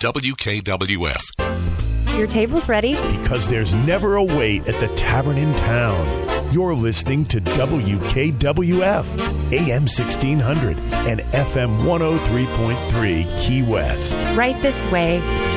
WKWF. Your table's ready. Because there's never a wait at the tavern in town. You're listening to WKWF, AM 1600 and FM 103.3 Key West. Right this way.